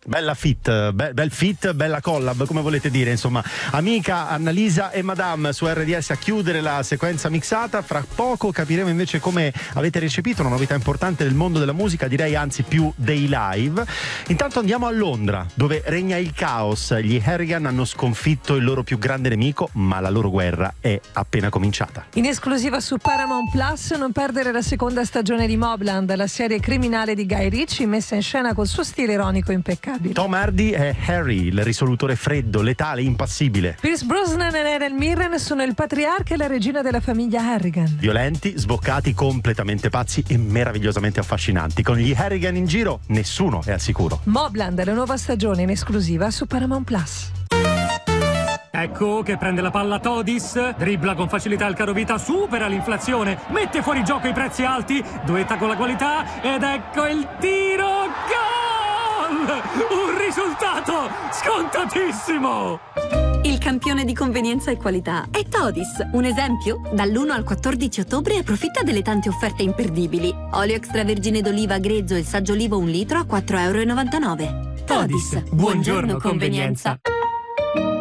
Bella bel fit, bella collab, come volete dire, insomma. Amica, Annalisa e Madame su RDS a chiudere la sequenza mixata. Fra poco capiremo invece come avete recepito una novità importante del mondo della musica, direi anzi più dei live. Intanto andiamo a Londra, dove regna il caos. Gli Harrigan hanno sconfitto il loro più grande nemico, ma la loro guerra è appena cominciata. In esclusiva su Paramount Plus, non perdere la seconda stagione di Mobland, la serie criminale di Guy Ritchie, messa in scena col suo stile ironico impeccabile. Tom Hardy è Harry, il risolutore freddo, letale, impassibile. Pierce Brosnan e Helen Mirren sono il patriarca e la regina della famiglia Harrigan. Violenti, sboccati, completamente pazzi e meravigliosamente affascinanti. Con gli Harrigan in giro, nessuno è al sicuro. Mobland, la nuova stagione in esclusiva su Paramount Plus. Ecco che prende la palla Todis, dribbla con facilità il carovita, supera l'inflazione, mette fuori gioco i prezzi alti, duetta con la qualità ed ecco il tiro, gol! Un risultato scontatissimo! Il campione di convenienza e qualità è Todis. Un esempio? Dall'1 al 14 ottobre approfitta delle tante offerte imperdibili. Olio extravergine d'oliva grezzo e saggio olivo 1 litro a €4,99. Todis, buongiorno convenienza.